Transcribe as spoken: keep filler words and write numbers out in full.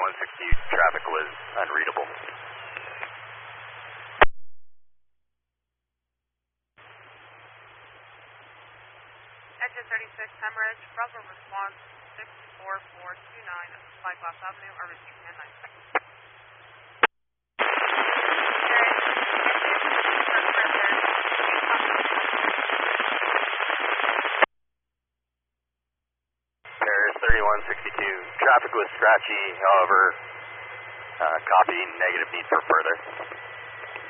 thirty-one sixty, traffic was unreadable. Engine thirty-six, Hemorrhage, Bravo response six four four two nine, Flyglass Avenue, are receiving ten nine seconds. thirty-one sixty-two, traffic was scratchy, however, uh, copy, negative need for further.